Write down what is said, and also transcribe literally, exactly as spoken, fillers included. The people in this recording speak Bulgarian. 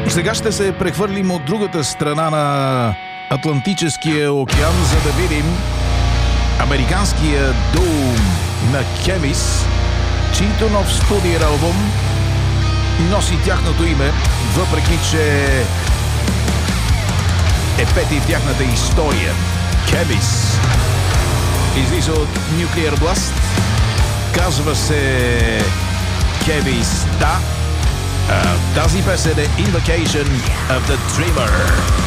Сега ще се прехвърлим от другата страна на Атлантическия океан, за да видим американския дуо на Хемис, чийто нов студиен албум носи тяхното име, въпреки че е пети в тяхната история. Хемис излиза от Nuclear Blast, казва се Хемис, да. Uh, тази песен е Invocation of the Dreamer.